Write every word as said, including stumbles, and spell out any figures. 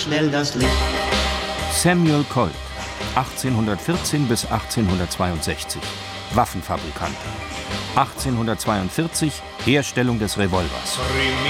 schnell das Licht. Samuel Colt, achtzehnhundertvierzehn bis achtzehnhundertzweiundsechzig, Waffenfabrikant. achtzehnhundertzweiundvierzig Herstellung des Revolvers.